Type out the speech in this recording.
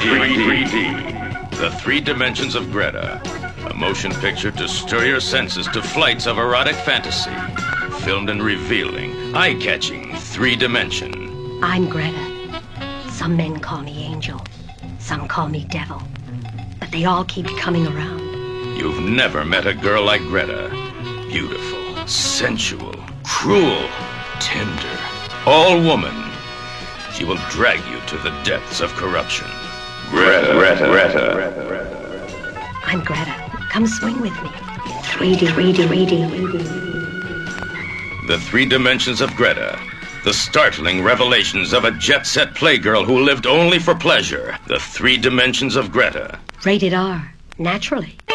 3D. The Three Dimensions of Greta. A motion picture to stir your senses to flights of erotic fantasy. Filmed in revealing, eye-catching 3D. I'm Greta. Some men call me Angel. Some call me Devil. But they all keep coming around. You've never met a girl like Greta. Beautiful, sensual, cruel, tender, all woman. She will drag you to the depths of corruption. Greta. I'm Greta. Come swing with me. 3D. The Three Dimensions of Greta. The startling revelations of a jet-set playgirl who lived only for pleasure. The Three Dimensions of Greta. Rated R. Naturally.